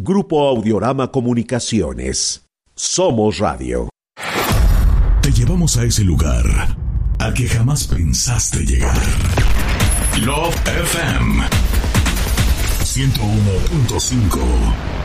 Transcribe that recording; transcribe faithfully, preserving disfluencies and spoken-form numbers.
Grupo Audiorama Comunicaciones. Somos Radio. Te llevamos a ese lugar al que jamás pensaste llegar. Love F M ciento uno punto cinco.